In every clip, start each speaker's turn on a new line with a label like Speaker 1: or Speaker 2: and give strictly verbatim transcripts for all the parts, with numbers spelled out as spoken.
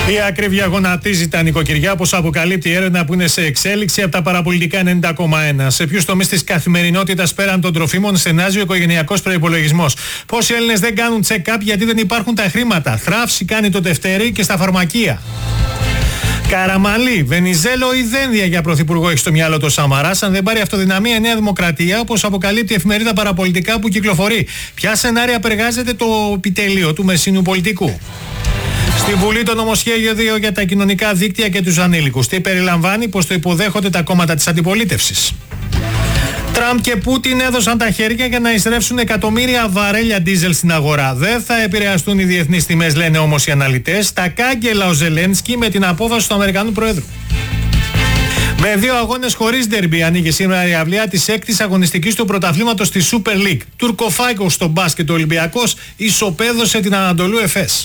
Speaker 1: Η ακρίβεια γονατίζει τα νοικοκυριά, όπως αποκαλύπτει η έρευνα που είναι σε εξέλιξη από τα παραπολιτικά ενενήντα κόμμα ένα. Σε ποιους τομείς της καθημερινότητας πέραν των τροφίμων στενάζει ο οικογενειακός προϋπολογισμός? Πόσοι Έλληνες δεν κάνουν check-up γιατί δεν υπάρχουν τα χρήματα? Θράψη κάνει το Δευτέρι και στα φαρμακεία. Καραμαλή, Βενιζέλο ή Δένδια για πρωθυπουργό έχει στο μυαλό το Σαμαράς, αν δεν πάρει αυτοδυναμία η Νέα Δημοκρατία, όπως αποκαλύπτει η εφημερίδα Παραπολιτικά που κυκλοφορεί. Ποια σενάρια απεργάζεται το επιτελείο του μεσίνου πολιτικού? Στη Βουλή το νομοσχέδιο δύο για τα κοινωνικά δίκτυα και τους ανήλικους. Τι περιλαμβάνει? Πως το υποδέχονται τα κόμματα της αντιπολίτευσης. Τραμπ και Πούτιν έδωσαν τα χέρια για να εισρεύσουν εκατομμύρια βαρέλια ντίζελ στην αγορά. Δεν θα επηρεαστούν οι διεθνείς τιμές, λένε όμως οι αναλυτές. Τα κάγκελα ο Ζελένσκι με την απόφαση του Αμερικανού Προέδρου. Με δύο αγώνες χωρίς ντερμπι ανοίγει σήμερα η αυλαία της έκτης αγωνιστικής του πρωταθλήματος στη Super League. Τουρκοφάικος στο μπάσκετ, ο Ολυμπιακός ισοπαίδωσε την Ανατολού Εφές.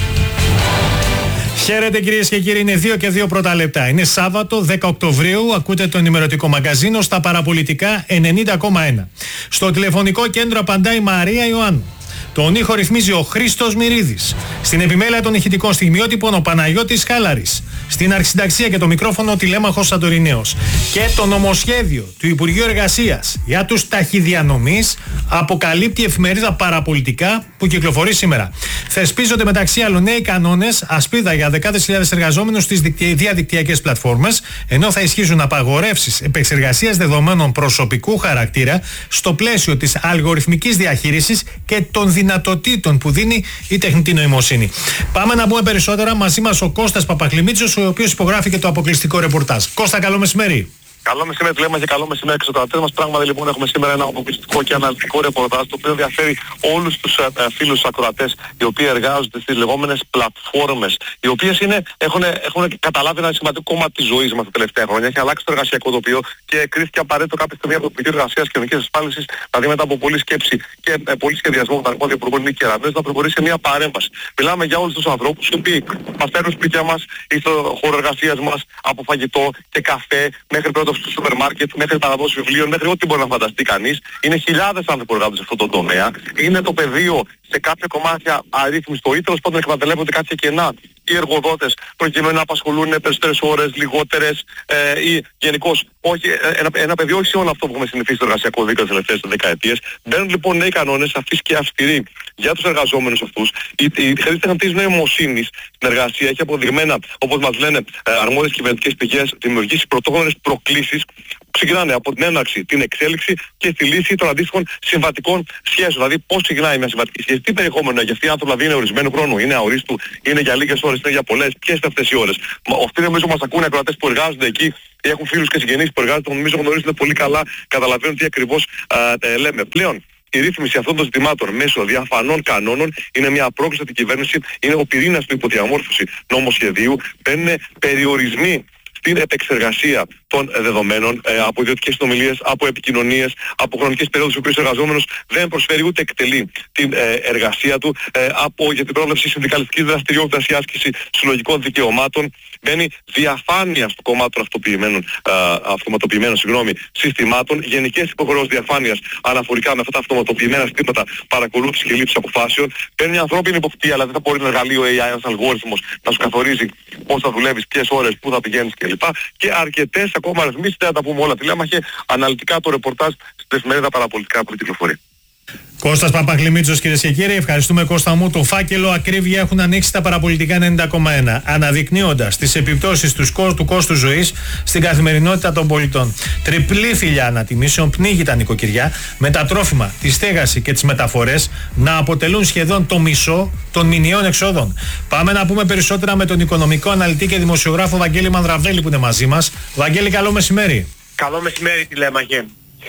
Speaker 1: Χαίρετε κυρίες και κύριοι, είναι δύο και δύο πρώτα λεπτά. Είναι Σάββατο δέκα Οκτωβρίου, ακούτε το ενημερωτικό μαγκαζίνο στα Παραπολιτικά ενενήντα κόμμα ένα. Στο τηλεφωνικό κέντρο απαντάει η Μαρία Ιωάννου. Τον ήχο ρυθμίζει ο Χρήστος Μυρίδης. Στην επιμέλεια των ηχητικών στιγμιότυπων ο Παναγιώτης Χάλαρης. Στην αρχισυνταξία και το μικρόφωνο ο Τηλέμαχος Σαντορινέος. Και το νομοσχέδιο του Υπουργείου Εργασίας για τους ταχυδιανομείς αποκαλύπτει η εφημερίδα Παραπολιτικά που κυκλοφορεί σήμερα. Θεσπίζονται μεταξύ άλλων νέοι κανόνες, ασπίδα για δεκάδες χιλιάδες εργαζόμενους στις διαδικτυακές πλατφόρμες, ενώ θα ισχύσουν απαγορεύσεις επεξεργασίας δεδομένων προσωπικού χαρακτήρα στο πλαίσιο της αλγοριθμικής διαχείρισης και των δυνατοτήτων που δίνει η τεχνητή νοημοσύνη. Πάμε να πούμε περισσότερα. Μαζί μας ο Κώστας Παπαχλημίτσος, ο οποίος υπογράφει και το αποκλειστικό ρεπορτάζ. Κώστα, καλό μεσημέρι.
Speaker 2: Καλό μεσημέρι, λέμε και καλό μεσημέρι εξωτρατές μας. Πράγματι λοιπόν έχουμε σήμερα ένα αποκλειστικό και αναλυτικό ρεπορτάζ, το οποίο ενδιαφέρει όλους τους ε, ε, φίλους ακροατές οι οποίοι εργάζονται στις λεγόμενες πλατφόρμες, οι οποίες είναι, έχουν, έχουν καταλάβει ένα σημαντικό κομμάτι της ζωής μας τα τελευταία χρόνια. Έχει αλλάξει το εργασιακό τοπίο και κρίθηκε απαραίτητο κάποια στιγμή από το Υπουργείο Εργασίας και Κοινωνικής Ασφάλισης, δηλαδή μετά από πολλή σκέψη και ε, πολύ σχεδιασμό των αρμόδιων υπουργών Νίκη Κεραμέως, να προχωρήσει σε μια παρέμβαση. Μιλάμε για όλους τους ανθρώπους οι οποίοι μας φέρνουν σπίτια μας ή στο χώρο εργασίας μας από φαγητό και καφέ μέχρι πρώτα στο σούπερ μάρκετ, μέχρι παραδόσεις βιβλίων, μέχρι ό,τι μπορεί να φανταστεί κανείς. Είναι χιλιάδες άνθρωποι που εργάζονται σε αυτό το τομέα. Είναι το πεδίο σε κάποια κομμάτια αρρύθμιστο ή τέλος πάντων εκμεταλλεύονται κάποια κενά οι εργοδότες προκειμένου να απασχολούν περισσότερες ώρες, λιγότερες ε, ή γενικώς όχι, ένα, ένα πεδίο όχι σε όλο αυτό που έχουμε συνηθίσει στο εργασιακό δίκαιο τις τελευταίες δεκαετίες. Μπαίνουν λοιπόν νέοι κανόνες αυτής και αυστηροί για τους εργαζόμενους αυτούς. Η, η χρήση τεχνητής νοημοσύνης στην εργασία έχει αποδειγμένα, όπως μας λένε ε, αρμόδιες κυβερνητικές πηγές, δημιουργήσει πρωτόγνωρες προκλήσεις που ξεκινάνε από την έναρξη, την εξέλιξη και στη λύση των αντίστοιχων συμβατικών σχέσεων. Δηλαδή, πώς ξεκινάει μια συμβατική σχέση, τι περιεχόμενο έχει, αυτοί οι άνθρωποι δηλαδή είναι ορισμένου χρόνου, είναι αορίστου, είναι για λίγες ώρες, είναι για πολλές, ποιες είναι αυτές οι ώρες. Αυτοί νομίζω μας ακούνε ακροατές που εργάζονται εκεί, έχουν φίλους και συγγενείς που εργάζονται, νομίζω γνωρίζουν πολύ καλά, καταλαβαίνουν τι ακριβώς α, ε, λέμε. Πλέον, η ρύθμιση αυτών των ζητημάτων μέσω διαφανών κανόνων είναι μια πρόκληση στην κυβέρνηση, είναι ο πυρήνας του υποδιαμόρφωση νομοσχεδίου, μπαίνουν περιορισμοί στην επεξεργασία των δεδομένων ε, από ιδιωτικές συνομιλίες, από επικοινωνίες, από χρονικές περιόδους στις οποίες ο εργαζόμενος δεν προσφέρει ούτε εκτελεί την ε, εργασία του, ε, από για την πρόβλεψη συνδικαλιστικής δραστηριότητας ή άσκηση συλλογικών δικαιωμάτων. Μπαίνει διαφάνεια στο κομμάτι των αυτοποιημένων, ε, αυτοματοποιημένων συγγνώμη, συστημάτων, γενικές υποχρεώσεις διαφάνειας αναφορικά με αυτά τα αυτοματοποιημένα συστήματα παρακολούθηση και λήψη αποφάσεων. Παίρνει μια ανθρώπινη υποπτία, αλλά δεν θα μπορεί ένα εργαλείο έι άι, ένας αλγόριθμος να σου καθορίζει πώς θα δουλεύεις, ποιες ώρες, πού θα πηγαίνεις κλπ. Και αρκετές ακόμα ρυθμίσεις, δεν θα τα πούμε όλα τηλέμαχε, αναλυτικά το ρεπορτάζ στην εφημερίδα Παραπολιτικά που κυκλοφορεί.
Speaker 1: Κώστας Παπαχλημίτσος, κυρίες και κύριοι, ευχαριστούμε Κώστα μου. Το φάκελο ακρίβεια έχουν ανοίξει τα Παραπολιτικά ενενήντα κόμμα ένα, αναδεικνύοντας τις επιπτώσεις του, του κόστου ζωής στην καθημερινότητα των πολιτών. Τριπλή φυλιά ανατιμήσεων πνίγει τα νοικοκυριά, με τα τρόφιμα, τη στέγαση και τις μεταφορές να αποτελούν σχεδόν το μισό των μηνιαίων εξόδων. Πάμε να πούμε περισσότερα με τον οικονομικό αναλυτή και δημοσιογράφο Βαγγέλη Μανδραβέλη που είναι μαζί μας. Βαγγέλη, καλό μεσημέρι.
Speaker 3: Καλό μεσημέρι, τηλέμαχε.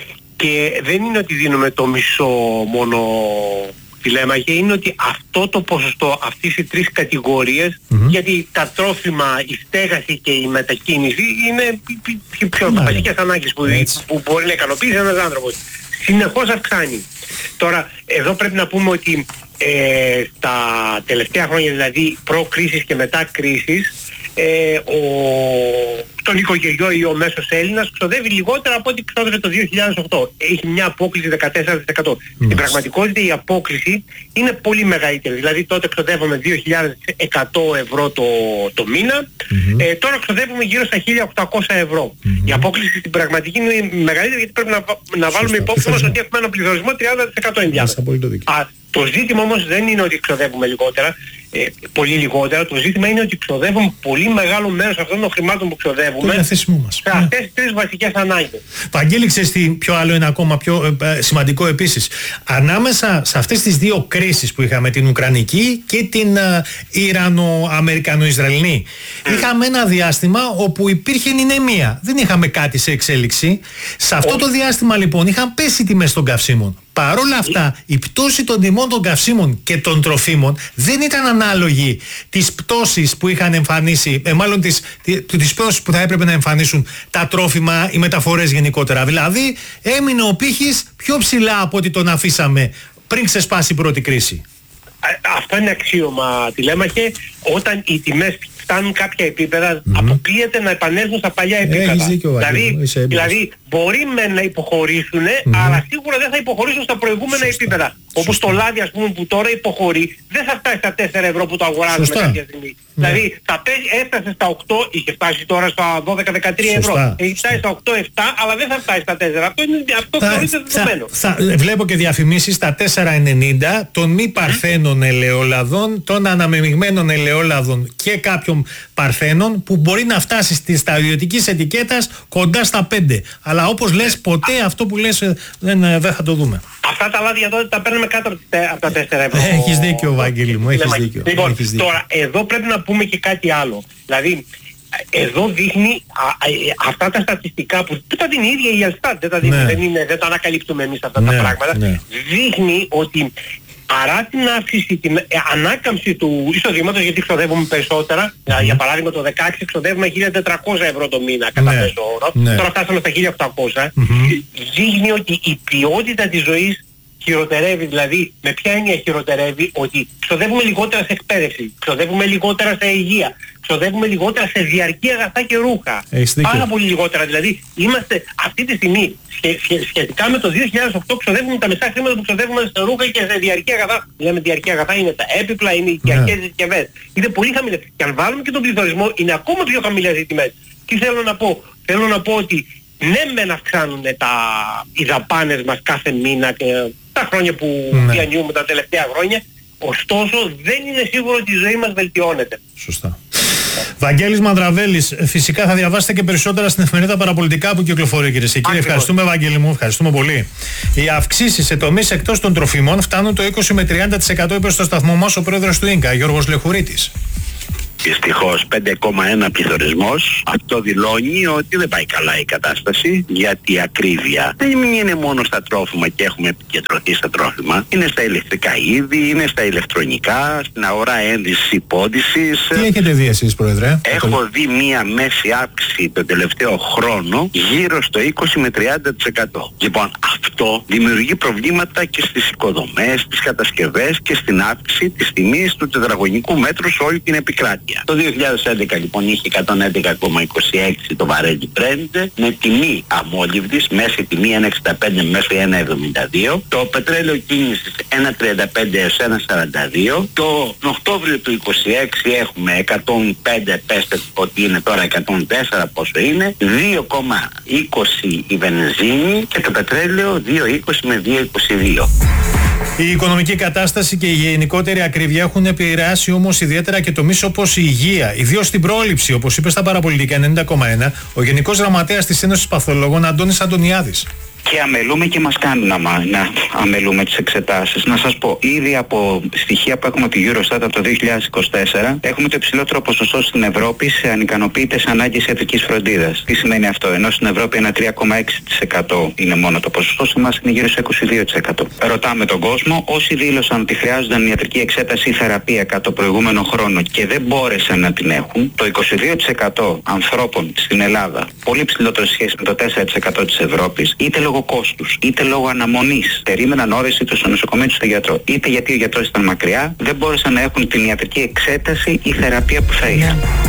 Speaker 3: Και δεν είναι ότι δίνουμε το μισό μόνο τηλέμαχε, είναι ότι αυτό το ποσοστό, αυτές οι τρεις κατηγορίες, mm-hmm. γιατί τα τρόφιμα, η στέγαση και η μετακίνηση είναι οι πιο mm-hmm. βασικές ανάγκες που, που μπορεί να ικανοποιήσει ένας άνθρωπος. Συνεχώς αυξάνει. Τώρα, εδώ πρέπει να πούμε ότι ε, τα τελευταία χρόνια, δηλαδή προ-κρίσης και μετά κρίσης, ε, ο, το νοικοκυριό ή ο μέσος Έλληνας ξοδεύει λιγότερα από ό,τι ξόδευε το δύο χιλιάδες οκτώ. Έχει μια απόκληση δεκατέσσερα τοις εκατό. Mm. Στην πραγματικότητα η απόκληση είναι πολύ μεγαλύτερη. Δηλαδή τότε ξοδεύαμε δύο χιλιάδες εκατό ευρώ το, το μήνα, mm-hmm. ε, τώρα ξοδεύουμε γύρω στα χίλια οκτακόσια ευρώ. Mm-hmm. Η απόκληση στην πραγματική είναι μεγαλύτερη, γιατί πρέπει να, να βάλουμε υπόψη μας ότι έχουμε ένα πληθωρισμό τριάντα τοις εκατό ενδιάμεσα. Το ζήτημα όμως δεν είναι ότι ξοδεύουμε λιγότερα, ε, πολύ λιγότερα. Το ζήτημα είναι ότι ξοδεύουμε πολύ μεγάλο μέρος αυτών των χρημάτων που ξοδεύουμε σε αυτές τις τρεις βασικές ανάγκες.
Speaker 1: Βαγγέλη, ξέρεις τι πιο άλλο είναι ακόμα πιο ε, σημαντικό επίσης. Ανάμεσα σε αυτές τις δύο κρίσεις που είχαμε, την Ουκρανική και την ε, Ιρανο-Αμερικανο-Ισραηλινή, mm. είχαμε ένα διάστημα όπου υπήρχε νηνεμία. Δεν είχαμε κάτι σε εξέλιξη. Σε αυτό oh. το διάστημα λοιπόν είχαν πέσει οι τιμές των καυσίμων. Παρ' όλα αυτά, η πτώση των τιμών των καυσίμων και των τροφίμων δεν ήταν ανάλογη της πτώσης που είχαν εμφανίσει, ε, μάλλον της, της πτώσης που θα έπρεπε να εμφανίσουν τα τρόφιμα, οι μεταφορές γενικότερα. Δηλαδή, έμεινε ο πύχης πιο ψηλά από ό,τι τον αφήσαμε πριν ξεσπάσει η πρώτη κρίση.
Speaker 3: Αυτό είναι αξίωμα, τηλέμαχε. Όταν οι τιμές φτάνουν κάποια επίπεδα, mm-hmm. αποκλείεται να επανέλθουν στα παλιά επίπεδα. Δίκιο, δηλαδή, δηλαδή μπορεί με να υποχωρήσουν, mm-hmm. αλλά σίγουρα δεν θα υποχωρήσουν στα προηγούμενα Σωστά. επίπεδα. Όπως το λάδι, ας πούμε, που τώρα υποχωρεί, δεν θα φτάσει στα τέσσερα ευρώ που το αγοράζουμε Σωστά. κάποια στιγμή. Ναι. Δηλαδή θα έφτασε στα οκτώ, είχε φτάσει τώρα στα δώδεκα με δεκατρία ευρώ. Έχει φτάσει στα οκτώ επτά, αλλά δεν θα φτάσει στα τέσσερα. Αυτό, είναι, αυτό θα, θεωρείται δεδομένο. Θα, θα, βλέπω και διαφημίσεις στα τέσσερα ενενήντα των μη παρθένων mm. ελαιόλαδων, των αναμειγμένων ελαιόλαδων και κάποιων παρθένων που μπορεί να φτάσει στη σταδιωτικής ετικέτας κοντά στα πέντε. Αλλά όπως λες, ποτέ Α. αυτό που λες δεν, δεν θα το δούμε. Αυτά τα λάδια τότε τα παίρνουμε κάτω από τα τέσσερα ευρώ.
Speaker 1: Έχεις δίκιο, Βαγγέλη μου, έχεις δίκιο.
Speaker 3: Λοιπόν,
Speaker 1: έχεις δίκιο.
Speaker 3: Τώρα, εδώ πρέπει να πούμε και κάτι άλλο. Δηλαδή, εδώ δείχνει α, α, αυτά τα στατιστικά που τα δίνει η ίδια η Ελστάτ, δεν, τα δίνει, ναι. δεν, είναι, δεν το ανακαλύπτουμε εμείς αυτά ναι, τα πράγματα. Ναι. Δείχνει ότι παρά την αύξηση, την ε, ανάκαμψη του εισοδήματος, γιατί ξοδεύουμε περισσότερα, mm-hmm. για παράδειγμα το δεκαέξι ξοδεύουμε χίλια τετρακόσια ευρώ το μήνα κατά ναι. μέσο όρο, ναι. τώρα φτάσαμε στα χίλια οκτακόσια, mm-hmm. δείχνει ότι η ποιότητα της ζωής χειροτερεύει. Δηλαδή, με ποια έννοια χειροτερεύει? Ότι ξοδεύουμε λιγότερα σε εκπαίδευση, ξοδεύουμε λιγότερα σε υγεία, ξοδεύουμε λιγότερα σε διαρκή αγαθά και ρούχα. Πάρα πολύ λιγότερα. Δηλαδή, είμαστε αυτή τη στιγμή σχε, σχε, σχετικά με το δύο χιλιάδες οκτώ ξοδεύουμε τα μισά χρήματα που ξοδεύουμε σε ρούχα και σε διαρκή αγαθά. Λέμε διαρκή αγαθά, είναι τα έπιπλα, είναι οι οικιακές συσκευές. Είναι πολύ χαμηλές. Και αν βάλουμε και τον πληθωρισμό, είναι ακόμα πιο χαμηλές οι τιμές. Τι θέλω να πω? Θέλω να πω ότι ναι μεν αυξάνουν τα, οι δαπάνες μας κάθε μήνα και τα χρόνια που ναι. διανύουμε τα τελευταία χρόνια, ωστόσο δεν είναι σίγουρο ότι η ζωή μας βελτιώνεται.
Speaker 1: Σωστά. Βαγγέλης Μανδραβέλης, φυσικά θα διαβάσετε και περισσότερα στην εφημερίδα Παραπολιτικά που κυκλοφορεί, κύριε σε κύριε. Ευχαριστούμε, Βαγγέλη μου, ευχαριστούμε πολύ. Οι αυξήσεις σε τομείς εκτός των τροφίμων φτάνουν το είκοσι με τριάντα τοις εκατό, είπε στο σταθμό μας ο πρόεδρος του Ίνκα, Γιώργος Λεχουρίτης.
Speaker 4: Δυστυχώς πέντε κόμμα ένα πληθωρισμός. Αυτό δηλώνει ότι δεν πάει καλά η κατάσταση, γιατί η ακρίβεια δεν είναι μόνο στα τρόφιμα και έχουμε επικεντρωθεί στα τρόφιμα. Είναι στα ηλεκτρικά είδη, είναι στα ηλεκτρονικά, στην αγορά ένδυσης υπόδυσης.
Speaker 1: Τι έχετε δει εσείς, Πρόεδρε?
Speaker 4: Έχω δει μία μέση αύξηση τον τελευταίο χρόνο γύρω στο είκοσι με τριάντα τοις εκατό. Λοιπόν, αυτό δημιουργεί προβλήματα και στις οικοδομές, στις κατασκευές και στην αύξηση της τιμής του τετραγωνικού μέτρου σε όλη την επικράτεια. Το δύο χιλιάδες έντεκα λοιπόν είχε εκατόν έντεκα κόμμα είκοσι έξι το βαρέλι Brent με τιμή αμόλυβδης, μέση τιμή ένα εξήντα πέντε μέχρι ένα εβδομήντα δύο. Το πετρέλαιο κίνησης ένα τριάντα πέντε έως ένα σαράντα δύο. Το Οκτώβριο του είκοσι έξι έχουμε εκατόν πέντε, πέστε ότι είναι τώρα εκατόν τέσσερα πόσο είναι, δύο κόμμα είκοσι η βενζίνη και το πετρέλαιο δύο κόμμα είκοσι με δύο κόμμα είκοσι δύο.
Speaker 1: Η οικονομική κατάσταση και η γενικότερη ακρίβεια έχουν επηρεάσει όμως ιδιαίτερα και τομείς όπως η υγεία, ιδίως στην πρόληψη, όπως είπε στα Παραπολιτικά ενενήντα κόμμα ένα ο Γενικός Γραμματέας της Ένωσης Παθολόγων Αντώνης Αντωνιάδης.
Speaker 5: Και αμελούμε και μας κάνουν να, να αμελούμε τις εξετάσεις. Να σας πω, ήδη από στοιχεία που έχουμε από τη Eurostat από το δύο χιλιάδες είκοσι τέσσερα έχουμε το υψηλότερο ποσοστό στην Ευρώπη σε ανικανοποίητες ανάγκες ιατρικής φροντίδας. Τι σημαίνει αυτό? Ενώ στην Ευρώπη ένα τρία κόμμα έξι τοις εκατό είναι μόνο το ποσοστό, σε εμάς είναι γύρω στο είκοσι δύο τοις εκατό. Ρωτάμε τον κόσμο, όσοι δήλωσαν ότι χρειάζονταν ιατρική εξέταση ή θεραπεία κατά το προηγούμενο χρόνο και δεν μπόρεσαν να την έχουν, το είκοσι δύο τοις εκατό ανθρώπων στην Ελλάδα, πολύ ψηλότερο σε σχέση με το τέσσερα τοις εκατό της Ευρώπης, είτε λόγω κόστους, είτε λόγω αναμονής, περίμεναν ώρες είτε στο νοσοκομείο του στο γιατρό, είτε γιατί ο γιατρός ήταν μακριά, δεν μπόρεσαν να έχουν την ιατρική εξέταση ή θεραπεία που θα είχαν.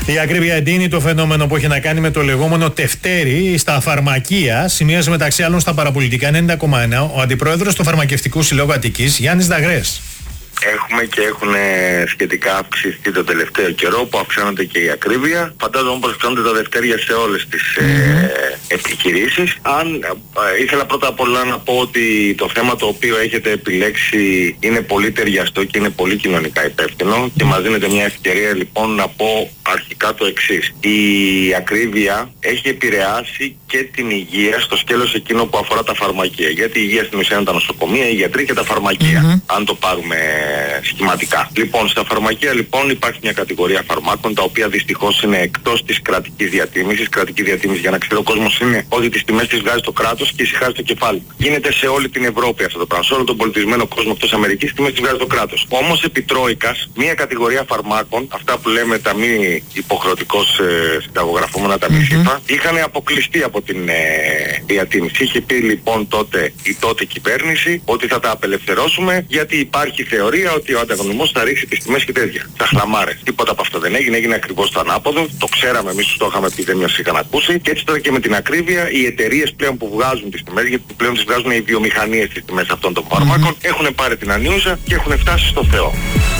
Speaker 1: Η ακρίβεια εντείνει το φαινόμενο που έχει να κάνει με το λεγόμενο τευτέρι στα φαρμακεία, σημείωσε μεταξύ άλλων στα παραπολιτικά ενενήντα κόμμα ένα ο αντιπρόεδρος του Φαρμακευτικού Συλλόγου Αττικής, Γιάννης Δαγρές.
Speaker 6: Έχουμε και έχουν σχετικά αυξηθεί το τελευταίο καιρό που αυξάνεται και η ακρίβεια. Φαντάζομαι πως αυξάνονται τα δευτέρια σε όλες τις mm-hmm. ε, επιχειρήσεις. Αν ε, ήθελα πρώτα απ' όλα να πω ότι το θέμα το οποίο έχετε επιλέξει είναι πολύ ταιριαστό και είναι πολύ κοινωνικά υπεύθυνο και μας δίνεται μια ευκαιρία λοιπόν να πω αρχικά το εξής. Η ακρίβεια έχει επηρεάσει και την υγεία στο σκέλος εκείνο που αφορά τα φαρμακεία. Γιατί η υγεία στην ουσία είναι τα νοσοκομεία, οι γιατροί και τα φαρμακεία. Mm-hmm. Αν το πάρουμε σχηματικά. Λοιπόν, στα φαρμακεία λοιπόν υπάρχει μια κατηγορία φαρμάκων τα οποία δυστυχώς είναι εκτός της κρατικής διατίμησης. Κρατική διατίμηση, για να ξέρει ο κόσμος, είναι ότι τις τιμές τις βγάζει το κράτος και ησυχάζει το κεφάλι. Γίνεται σε όλη την Ευρώπη αυτό το πράγμα. Σε όλο τον πολιτισμένο κόσμο εκτός Αμερικής, τιμές τις βγάζει το κράτος. Όμως επί τρόικας, μια κατηγορία φαρμάκων, αυτά που λέμε τα μη υποχρεωτικώς ε, συνταγογραφούμενα, τα μη σύμφα, είχαν αποκλειστεί από την ε, διατίμηση. Είχε πει λοιπόν τότε η τότε κυβέρνηση ότι θα τα απελευθερώσουμε γιατί υπάρχει θεωρία ότι ο ανταγωνισμός θα ρίξει τις τιμές και τέτοια. Τα χλαμάρες. Τίποτα από αυτό δεν έγινε, έγινε ακριβώς το ανάποδο. Το ξέραμε εμείς, το είχαμε πει, δεν μας είχαν ακούσει. Και έτσι τώρα και με την ακρίβεια, οι εταιρείες πλέον που βγάζουν τις τιμές, γιατί πλέον τις βγάζουν οι βιομηχανίες τις τιμές αυτών των φαρμάκων, mm-hmm. έχουν πάρει την ανίουσα και έχουν φτάσει στο Θεό.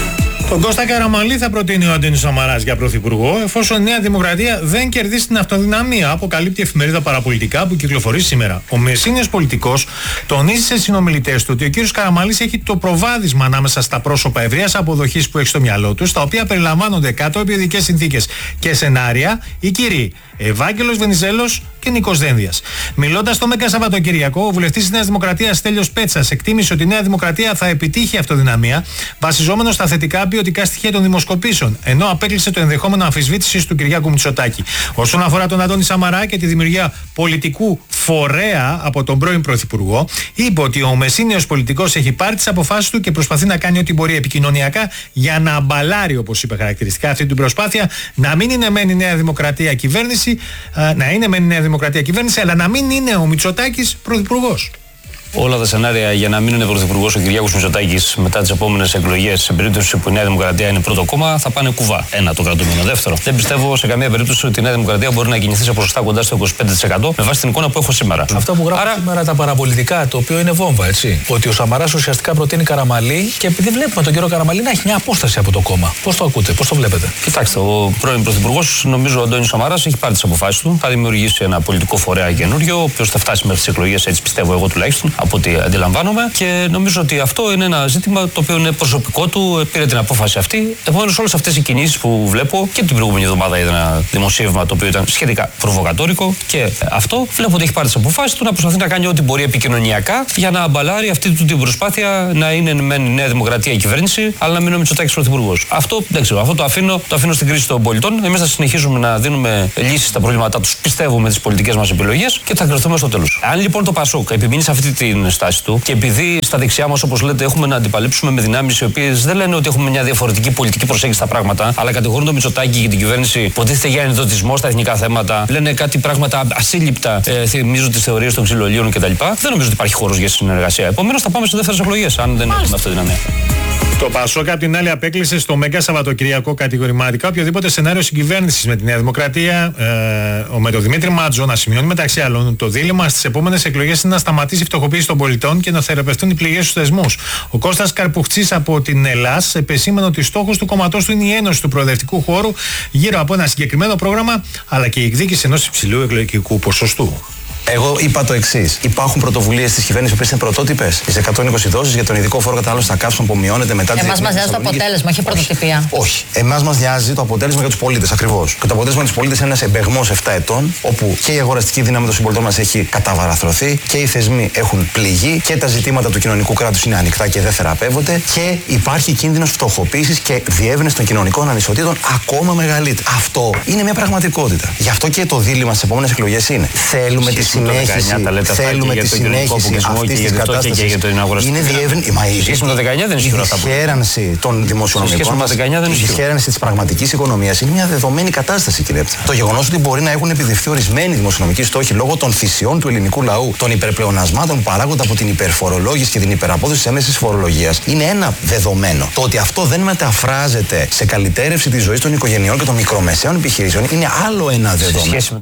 Speaker 1: Τον Κώστα Καραμανλή θα προτείνει ο Αντώνης Σαμαράς για πρωθυπουργό, εφόσον η Νέα Δημοκρατία δεν κερδίσει την αυτοδυναμία, αποκαλύπτει η εφημερίδα Παραπολιτικά που κυκλοφορεί σήμερα. Ο μεσήνιος πολιτικός τονίζει σε συνομιλητές του ότι ο κ. Καραμανλής έχει το προβάδισμα ανάμεσα στα πρόσωπα ευρείας αποδοχής που έχει στο μυαλό του, στα οποία περιλαμβάνονται κάτω από ειδικές συνθήκες και σενάρια οι κύριοι Ευάγγελος Βενιζέλος και Νίκος Δένδιας. Μιλώντας στο Μέγκα Σαββατοκυριακό, ο βουλευτής της Νέας Δημοκρατίας Στέλιος Πέτσας εκτίμησε ότι η Νέα Δημοκρατία θα επιτύχει αυτοδυναμία βασιζόμενο στα θετικά ποιοτικά στοιχεία των δημοσκοπήσεων, ενώ απέκλεισε το ενδεχόμενο αμφισβήτησης του Κυριάκου Μητσοτάκη. Όσον αφορά τον Αντώνη Σαμαρά και τη δημιουργία πολιτικού φορέα από τον πρώην Πρωθυπουργό, είπε ότι ο μεσήνιος πολιτικός έχει πάρει τις αποφάσεις του και προσπαθεί να κάνει ό,τι μπορεί επικοινωνιακά για να αμπαλάρει, όπως είπε χαρακτηριστικά, αυτή την προσπάθεια, να μην είναι μεν η Νέα Δημοκρατία κυβέρνηση, να είναι μεν η Νέα Δημοκρατία κυβέρνηση, αλλά να μην είναι ο Μητσοτάκης πρωθυπουργός.
Speaker 7: Όλα τα σενάρια για να μην είναι πρωθυπουργός ο Κυριάκος Μητσοτάκης μετά τις επόμενες εκλογές, σε περίπτωση που η Νέα Δημοκρατία είναι πρώτο κόμμα, θα πάνε κουβά. Ένα το κρατούμενο. Δεύτερο, δεν πιστεύω σε καμία περίπτωση ότι η Νέα Δημοκρατία μπορεί να κινηθεί σε ποσοστά κοντά στο είκοσι πέντε τοις εκατό με βάση την εικόνα που έχω σήμερα.
Speaker 8: Αυτό που γράφουν Άρα... σήμερα τα παραπολιτικά, το οποίο είναι βόμβα, έτσι. Ότι ο Σαμαράς ουσιαστικά προτείνει Καραμανλή και επειδή βλέπουμε τον κύριο Καραμανλή να έχει μια απόσταση από το κόμμα. Πώς το ακούτε, πώς το βλέπετε?
Speaker 7: Κοιτάξτε, ο πρώην πρωθυπουργός, νομίζω ο Αντώνης Σαμαράς, έχει πάρει τις αποφάσεις του. Θα δημιουργήσει ένα πολιτικό φορέα καινούριο, ο οποίος θα φτάσει μέχρι τις εκλογές, έτσι πιστεύω εγώ τουλάχιστον, από ό,τι αντιλαμβάνομαι. Και νομίζω ότι αυτό είναι ένα ζήτημα το οποίο είναι προσωπικό του, πήρε την απόφαση αυτή. Επομένως, όλες αυτές οι κινήσεις που βλέπω και την προηγούμενη εβδομάδα είδα ένα δημοσίευμα το οποίο ήταν σχετικά προβοκατόρικο και αυτό βλέπω ότι έχει πάρει τις αποφάσεις του να προσπαθεί να κάνει ό,τι μπορεί επικοινωνιακά για να αμπαλάρει αυτή του την προσπάθεια να είναι μεν η Νέα Δημοκρατία η κυβέρνηση, αλλά να μην είναι ο Μητσοτάκης πρωθυπουργός. Αυτό δεν ξέρω, αυτό το αφήνω, το αφήνω στην κρίση των πολιτών. Εμείς θα συνεχίζουμε να δίνουμε λύσεις στα προβλήματά τους, πιστεύω, με τις πολιτικές μας επιλογές και θα κρυφθούμε στο τέλος. Αν λοιπόν το Πασόκ επιμείνει σε αυτή την στάση του και επειδή στα δεξιά μας, όπως λέτε, έχουμε να αντιπαλέψουμε με δυνάμεις οι οποίες δεν λένε ότι έχουμε μια διαφορετική πολιτική προσέγγιση στα πράγματα, αλλά κατηγορούν τον Μητσοτάκη και την κυβέρνηση που υποτίθεται για ενδοτισμό στα εθνικά θέματα, λένε κάτι πράγματα ασύλληπτα, ε, θυμίζουν τις θεωρίες των ξυλολίων κτλ. Δεν νομίζω ότι υπάρχει χώρος για συνεργασία. Επομένως, θα πάμε σε δεύτερες εκλογές, αν δεν έχουμε αυτοδυναμία.
Speaker 1: Το Πασόκ απ' την άλλη απέκλεισε στο Μέγκα Σαββατοκυριακό κατηγορηματικά οποιοδήποτε σενάριο συγκυβέρνησης με τη Νέα Δημοκρατία. Ε, με τον Δημήτρη Μάτζο να σημειώνει μεταξύ άλλων το δίλημμα στις επόμενες εκλογές είναι να σταματήσει η φτωχοποίηση των πολιτών και να θεραπευτούν οι πληγές στους θεσμούς. Ο Κώστας Καρπουχτσής από την Ελλάς επεσήμανε ότι στόχος του κόμματός του είναι η ένωση του προοδευτικού χώρου γύρω από ένα συγκεκριμένο πρόγραμμα αλλά και η εκδίκηση ενός υψηλού εκλογικού ποσοστού.
Speaker 9: Εγώ είπα το εξής. Υπάρχουν πρωτοβουλίες της κυβέρνησης που είναι πρωτότυπες. Τις εκατόν είκοσι δόσεις για τον ειδικό φόρο κατανάλωσης στα καύσιμα που μειώνεται μετά την.
Speaker 10: Εμάς μας νοιάζει το αποτέλεσμα, όχι πρωτοτυπία.
Speaker 9: Όχι. Εμάς μας νοιάζει το αποτέλεσμα για τους πολίτες ακριβώς. Και το αποτέλεσμα για τους πολίτες είναι ένας εμπεγμός επτά ετών, όπου και η αγοραστική δύναμη των συμπολιτών μας έχει καταβαραθρωθεί και οι θεσμοί έχουν πληγεί και τα ζητήματα του κοινωνικού κράτους είναι ανοιχτά και δεν θεραπεύονται και υπάρχει κίνδυνος φτωχοποίησης και διεύρυνση των κοινωνικών ανισοτήτων ακόμα μεγαλύτερη. Αυτό είναι μια πραγματικότητα. Γι' αυτό και το δίλημμα στις επόμενες εκλογές είναι. Θέλουμε τη συνέχιση, θέλουμε τη συνέχιση αυτής της κατάστασης. Είναι διεύρυνση.
Speaker 7: το δεκαεννιά δεν ισχύουν αυτά που
Speaker 9: διχέρανση των δημοσιονομικών μας, η διχέρανση της πραγματικής οικονομίας είναι μια δεδομένη κατάσταση, κύριε Επτσα. Το γεγονός ότι μπορεί να έχουν επιδειχθεί ορισμένοι δημοσιονομικοί στόχοι λόγω των θυσιών του ελληνικού λαού, των υπερπλεονασμάτων που παράγονται από την υπερφορολόγηση και την υπεραπόδοση της έμεσης φορολογίας, είναι ένα δεδομένο. Το ότι αυτό δεν μεταφράζεται σε καλυτέρευση της ζωής των οικογενειών και των μικρομεσαίων επιχειρήσεων είναι άλλο ένα δεδομένο.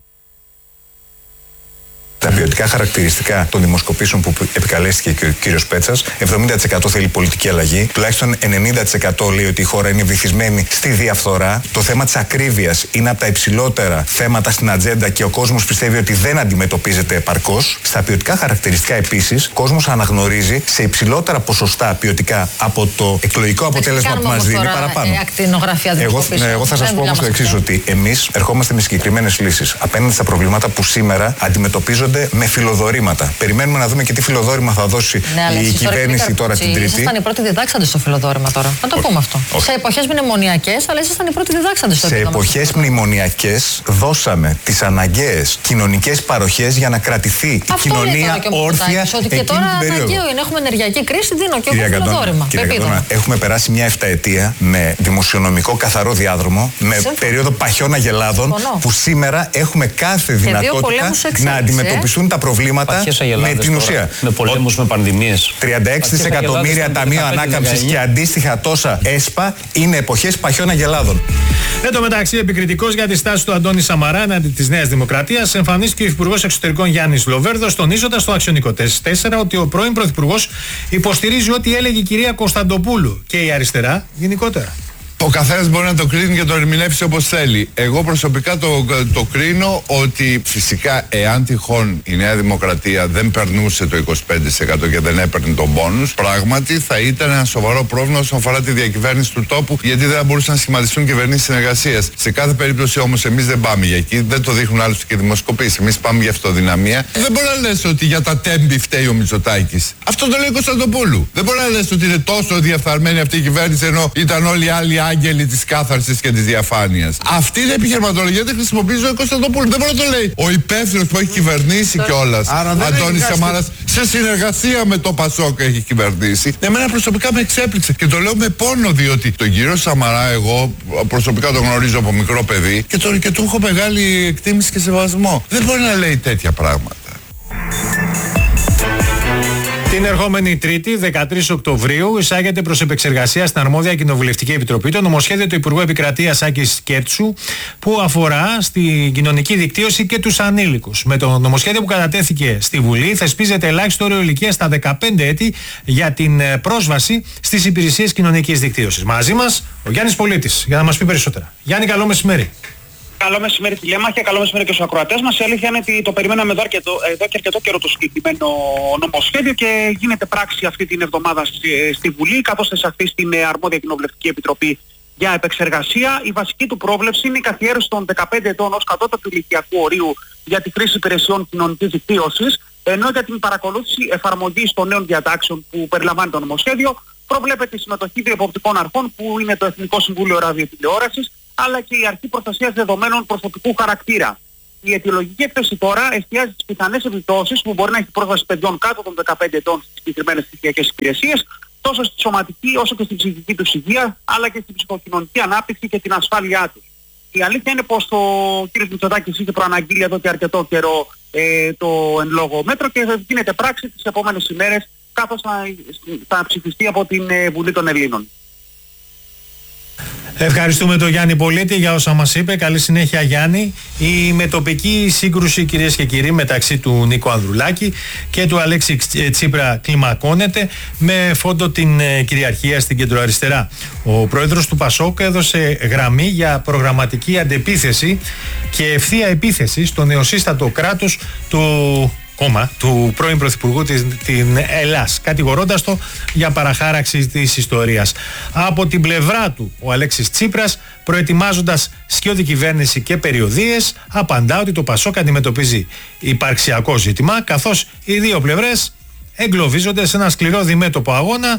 Speaker 11: Τα ποιοτικά χαρακτηριστικά των δημοσκοπήσεων που επικαλέστηκε και ο κύριος Πέτσας, εβδομήντα τοις εκατό θέλει πολιτική αλλαγή, τουλάχιστον ενενήντα τοις εκατό λέει ότι η χώρα είναι βυθισμένη στη διαφθορά. Το θέμα της ακρίβειας είναι από τα υψηλότερα θέματα στην ατζέντα και ο κόσμος πιστεύει ότι δεν αντιμετωπίζεται επαρκώς. Στα ποιοτικά χαρακτηριστικά επίσης, ο κόσμος αναγνωρίζει σε υψηλότερα ποσοστά ποιοτικά από το εκλογικό αποτέλεσμα που μας δίνει παραπάνω. Εγώ, ναι, εγώ θα σας πω όμως το εξής, ότι εμείς ερχόμαστε με συγκεκριμένες λύσεις απέναντι στα προβλήματα που σήμερα αντιμετωπίζονται με φιλοδορήματα. Περιμένουμε να δούμε και τι φιλοδόρημα θα δώσει ναι, η κυβέρνηση τώρα, τώρα την Τρίτη.
Speaker 10: Ήσασταν οι πρώτοι διδάξαντες στο φιλοδόρημα τώρα. Να το πούμε αυτό. Όχι. Σε εποχές μνημονιακές, αλλά ήσασταν οι πρώτοι διδάξαντες στο φιλοδόρημα.
Speaker 11: Σε εποχές μνημονιακές δώσαμε τις αναγκαίες κοινωνικές παροχές για να κρατηθεί η
Speaker 10: αυτό
Speaker 11: κοινωνία όρθια.
Speaker 10: Ότι και τώρα αναγκαίο είναι. Έχουμε ενεργειακή κρίση, δίνω και εγώ φιλοδόρημα.
Speaker 11: Έχουμε περάσει μια εφταετία με δημοσιονομικό καθαρό διάδρομο, με περίοδο παχιών αγελάδων, που σήμερα έχουμε κάθε δυνατότητα να αντιμετωπιστούν τα προβλήματα με την ουσία.
Speaker 7: Με πολέμους, με πανδημίες.
Speaker 11: τριάντα έξι δισεκατομμύρια ταμείο ανάκαμψης και αντίστοιχα τόσα ΕΣΠΑ είναι εποχές παχιών αγελάδων.
Speaker 1: Εν τω μεταξύ, επικριτικός για τη στάση του Αντώνη Σαμαρά εναντί της Νέας Δημοκρατίας, εμφανίστηκε ο Υφυπουργός Εξωτερικών Γιάννης Λοβέρδος, τονίζοντας στο Αξιονικό τέσσερα ότι ο πρώην Πρωθυπουργός υποστηρίζει ό,τι έλεγε η κυρία Κωνσταντοπούλου και η αριστερά γενικότερα.
Speaker 12: Ο καθένας μπορεί να το κρίνει και το ερμηνεύσει όπως θέλει. Εγώ προσωπικά το, το κρίνω ότι φυσικά εάν τυχόν η Νέα Δημοκρατία δεν περνούσε το είκοσι πέντε τοις εκατό και δεν έπαιρνε τον πόνους, πράγματι θα ήταν ένα σοβαρό πρόβλημα όσον αφορά τη διακυβέρνηση του τόπου, γιατί δεν θα μπορούσαν να σχηματιστούν κυβερνήσεις συνεργασίας. Σε κάθε περίπτωση όμως εμείς δεν πάμε για εκεί, δεν το δείχνουν άλλωστε και δημοσκοπήσεις. Εμείς πάμε για αυτοδυναμία. Δεν μπορεί να λες ότι για τα τέμπη φταίει ο Μητσοτάκης. Αυτό το λέει ο Κωνσταντοπούλου. Δεν μπορεί να λες ότι είναι τόσο διαφθαρμένη αυτή η κυβέρνηση ενώ ήταν όλοι οι άλλοι άγγελοι της κάθαρσης και της διαφάνειας. Αυτή είναι η επιχειρηματολογία, δεν χρησιμοποιεί ο Κωνσταντοπούλου. Δεν μπορεί να το λέει ο υπεύθυνος που έχει κυβερνήσει κιόλας. Αντώνης Σαμάρας, σε συνεργασία με το Πασόκ έχει κυβερνήσει. Εμένα προσωπικά με εξέπληξε και το λέω με πόνο, διότι τον κύριο Σαμαρά εγώ προσωπικά τον γνωρίζω από μικρό παιδί και, το, και του έχω μεγάλη εκτίμηση και σεβασμό. Δεν μπορεί να λέει τέτοια πράγματα.
Speaker 1: Την ερχόμενη Τρίτη, δεκατρείς Οκτωβρίου, εισάγεται προς επεξεργασία στην αρμόδια Κοινοβουλευτική Επιτροπή το νομοσχέδιο του Υπουργού Επικρατείας Άκης Κέρτσου, που αφορά στην κοινωνική δικτύωση και τους ανήλικους. Με το νομοσχέδιο που κατατέθηκε στη Βουλή, θεσπίζεται ελάχιστο όριο ηλικίας στα δεκαπέντε έτη για την πρόσβαση στις υπηρεσίες κοινωνικής δικτύωσης. Μαζί μας ο Γιάννης Πολίτης για να μας πει περισσότερα. Γιάννη, καλό μεσημέρι.
Speaker 13: Καλό μεσημέρι τηλέμαχε, καλό μεσημέρι και στους ακροατές μας. Η αλήθεια είναι ότι το περιμέναμε εδώ, αρκετό, εδώ και αρκετό καιρό το συγκεκριμένο νομοσχέδιο και γίνεται πράξη αυτή την εβδομάδα στη, στη Βουλή, καθώς θα εισαχθεί στην αρμόδια Κοινοβουλευτική Επιτροπή για επεξεργασία. Η βασική του πρόβλεψη είναι η καθιέρωση των δεκαπέντε ετών ως κατώτατου ηλικιακού ορίου για τη χρήση υπηρεσιών κοινωνικής δικτύωσης, ενώ για την παρακολούθηση εφαρμογής των νέων διατάξεων που περιλαμβάνει το νομοσχέδιο προβλέπεται η συμμετοχή διεποπτικών αρχών που είναι το Εθνικό Συμβούλιο Ραδιοτηλεόρασης, αλλά και η Αρχή Προστασίας Δεδομένων Προσωπικού Χαρακτήρα. Η αιτιολογική έκθεση τώρα εστιάζει στις πιθανές επιπτώσεις που μπορεί να έχει πρόσβαση παιδιών κάτω των δεκαπέντε ετών στις συγκεκριμένες ψηφιακές υπηρεσίες, τόσο στη σωματική όσο και στην ψυχική τους υγεία, αλλά και στην ψυχοκοινωνική ανάπτυξη και την ασφάλειά τους. Η αλήθεια είναι πως ο κ. Μητσοτάκης είχε προαναγγείλει εδώ και αρκετό καιρό ε, το εν λόγω μέτρο και γίνεται πράξη τις επόμενες ημέρες, καθώς θα, θα ψηφιστεί από την ε, Βουλή των Ελλήνων.
Speaker 1: Ευχαριστούμε τον Γιάννη Πολίτη για όσα μας είπε. Καλή συνέχεια, Γιάννη. Η μετοπική σύγκρουση, κυρίες και κύριοι, μεταξύ του Νίκο Ανδρουλάκη και του Αλέξη Τσίπρα κλιμακώνεται με φόντο την κυριαρχία στην κεντροαριστερά. Ο πρόεδρος του Πασόκ έδωσε γραμμή για προγραμματική αντεπίθεση και ευθεία επίθεση στο νεοσύστατο κράτος του κόμμα του πρώην Πρωθυπουργού της την Ελλάς, κατηγορώντας το για παραχάραξη της ιστορίας. Από την πλευρά του ο Αλέξης Τσίπρας, προετοιμάζοντας σκιώδη κυβέρνηση και περιοδίες, απαντά ότι το Πασόκ αντιμετωπίζει υπαρξιακό ζήτημα, καθώς οι δύο πλευρές εγκλωβίζονται σε ένα σκληρό διμέτωπο αγώνα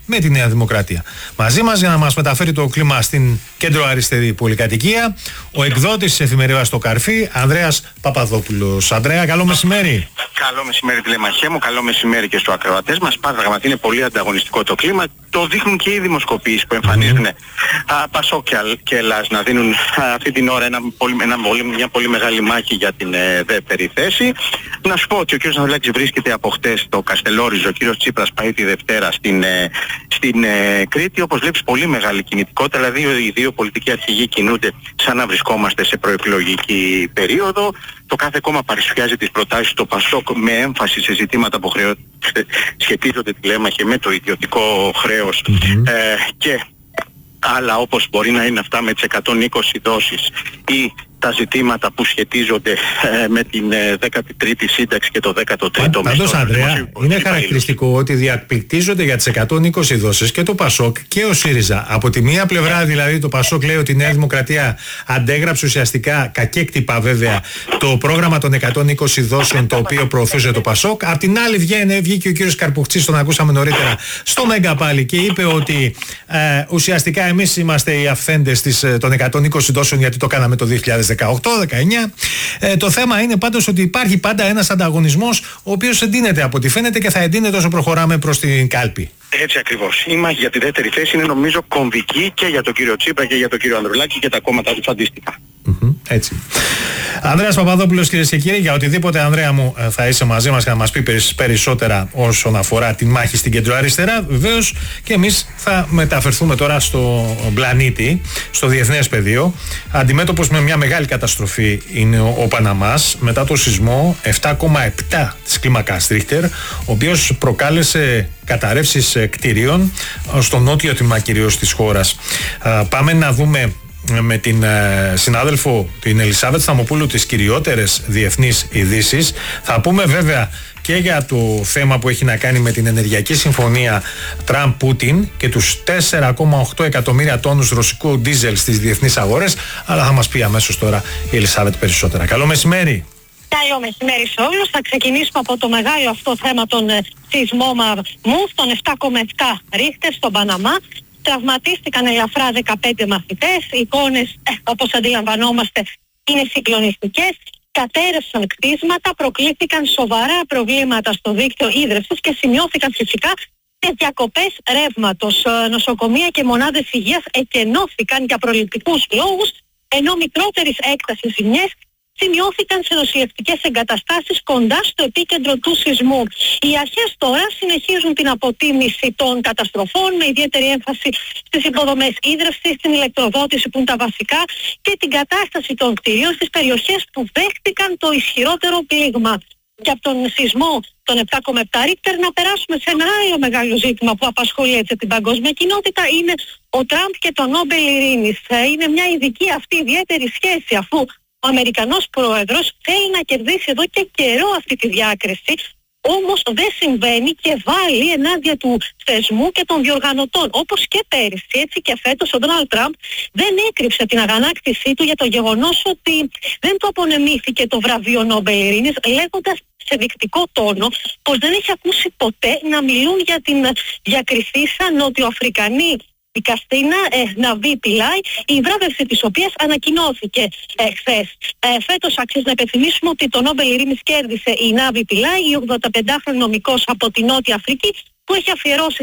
Speaker 1: με τη Νέα Δημοκρατία. Μαζί μας για να μας μεταφέρει το κλίμα στην κέντρο-αριστερή πολυκατοικία, ο εκδότης της εφημερίδας Το Καρφί, Ανδρέας Παπαδόπουλος. Ανδρέα, καλό μεσημέρι.
Speaker 14: Καλό μεσημέρι τηλεμαχέ μου, καλό μεσημέρι και στους ακροατές μας. Πράγματι είναι πολύ ανταγωνιστικό το κλίμα. Το δείχνουν και οι δημοσκοπήσεις που εμφανίζουν mm-hmm. Πασόκ και Ελλάς να δίνουν α, αυτή την ώρα ένα, πολύ, ένα, πολύ, μια πολύ μεγάλη μάχη για την ε, δεύτερη θέση. Να σου πω ότι ο κ. Ναυλάκης βρίσκεται από χτες στο Καστελόριζο, ο κ. Τσίπρας πάει τη Δευτέρα στην, ε, στην ε, Κρήτη. Όπως βλέπεις πολύ μεγάλη κινητικότητα, δηλαδή οι δύο πολιτικοί αρχηγοί κινούνται σαν να βρισκόμαστε σε προεκλογική περίοδο. Το κάθε κόμμα παρουσιάζει τις προτάσεις του Πασόκ με έμφαση σε ζητήματα που χρεω... σχετίζονται τηλέμαχε με το ιδιωτικό χρέος mm-hmm. ε, και άλλα, όπως μπορεί να είναι αυτά με τις εκατόν είκοσι δόσεις ή τα ζητήματα που σχετίζονται ε, με την ε, δέκατη τρίτη σύνταξη και το δέκατο τρίτο μισθό.
Speaker 1: Πάντως, Ανδρέα, είναι χαρακτηριστικό ότι διαπληκτίζονται για τις εκατόν είκοσι δόσεις και το Πασόκ και ο ΣΥΡΙΖΑ. Από τη μία πλευρά δηλαδή το Πασόκ λέει ότι η Νέα Δημοκρατία αντέγραψε ουσιαστικά, κακέκτυπα βέβαια, το πρόγραμμα των εκατόν είκοσι δόσεων το οποίο προωθούσε το Πασόκ. Απ' την άλλη βγαίνει, βγήκε ο κύριος Καρπουχτσής, τον ακούσαμε νωρίτερα, στο Μέγκα πάλι και είπε ότι ε, ουσιαστικά εμείς είμαστε οι αυθέντες της, των εκατόν είκοσι δόσεων γιατί το κάναμε το δύο χιλιάδες δεκαοκτώ δεκαεννιά. Ε, το θέμα είναι πάντως ότι υπάρχει πάντα ένας ανταγωνισμός ο οποίος εντείνεται από ό,τι φαίνεται και θα εντείνεται όσο προχωράμε προς την κάλπη.
Speaker 14: Έτσι ακριβώς. Η μάχη για τη δεύτερη θέση είναι νομίζω κομβική και για τον κύριο Τσίπρα και για τον κύριο Ανδρουλάκη και τα κόμματα τους αντίστοιχα.
Speaker 1: Mm-hmm, έτσι. Ανδρέας Παπαδόπουλος, κυρίες και κύριοι, για οτιδήποτε, Ανδρέα μου, θα είσαι μαζί μας και να μας πει περισσότερα όσον αφορά τη μάχη στην κεντροαριστερά. Βεβαίως και εμείς θα μεταφερθούμε τώρα στο πλανήτη, στο διεθνές πεδίο. Αντιμέτωπος με μια μεγάλη καταστροφή είναι ο, ο Παναμάς μετά το σεισμό επτά κόμμα επτά της κλίμακας Ρίχτερ, ο οποίος προκάλεσε καταρρεύσεις κτηρίων στο νότιο τμήμα κυρίως της χώρας. Α, πάμε να δούμε με την ε, συνάδελφο την Ελισάβετ Σταμοπούλου τις κυριότερες διεθνείς ειδήσεις. Θα πούμε βέβαια και για το θέμα που έχει να κάνει με την ενεργειακή συμφωνία Τραμπ-Πούτιν και τους τέσσερα κόμμα οκτώ εκατομμύρια τόνους ρωσικού ντίζελ στις διεθνείς αγορές, αλλά θα μας πει αμέσως τώρα η Ελισάβετ περισσότερα. Καλό μεσημέρι.
Speaker 15: Καλό μεσημέρι σε όλους. Θα ξεκινήσουμε από το μεγάλο αυτό θέμα των ε, σεισμόμου των επτά κόμμα επτά Ρίχτερ στον Παναμά. Τραυματίστηκαν ελαφρά δεκαπέντε μαθητές, οι εικόνες ε, όπως αντιλαμβανόμαστε είναι συγκλονιστικές, κατέρευσαν κτίσματα, προκλήθηκαν σοβαρά προβλήματα στο δίκτυο ίδρευσης και σημειώθηκαν φυσικά και διακοπές ρεύματος. Νοσοκομεία και μονάδες υγείας εκενώθηκαν για προληπτικούς λόγους, ενώ μικρότερης έκτασης ζημιές σημειώθηκαν σε νοσηλευτικές εγκαταστάσεις κοντά στο επίκεντρο του σεισμού. Οι αρχές τώρα συνεχίζουν την αποτίμηση των καταστροφών με ιδιαίτερη έμφαση στις υποδομές ίδρευσης, στην ηλεκτροδότηση που είναι τα βασικά και την κατάσταση των κτηρίων στις περιοχές που δέχτηκαν το ισχυρότερο πλήγμα. Και από τον σεισμό των επτά κόμμα επτά Ρίχτερ να περάσουμε σε ένα άλλο μεγάλο ζήτημα που απασχολεί έτσι την παγκόσμια κοινότητα, είναι ο Τραμπ και το Νόμπελ Ειρήνης. Είναι μια ειδική αυτή ιδιαίτερη σχέση, αφού ο Αμερικανός πρόεδρος θέλει να κερδίσει εδώ και καιρό αυτή τη διάκριση, όμως δεν συμβαίνει και βάλει ενάντια του θεσμού και των διοργανωτών. Όπως και πέρυσι, έτσι και φέτος ο Ντόναλντ Τραμπ δεν έκρυψε την αγανάκτησή του για το γεγονός ότι δεν του απονεμήθηκε το βραβείο Νόμπελ Ειρήνης, λέγοντας σε δεικτικό τόνο πως δεν έχει ακούσει ποτέ να μιλούν για την διακρισίσα νοτιοαφρικανή δικαστήνα ε, Ναβί Πιλάι, η βράβευση της οποίας ανακοινώθηκε ε, χθες. Ε, φέτος αξίζει να υπενθυμίσουμε ότι το Νόμπελ Ειρήνης κέρδισε η Ναβί Πιλάι, η ογδονταπεντάχρονη νομικός από τη Νότια Αφρική, που έχει αφιερώσει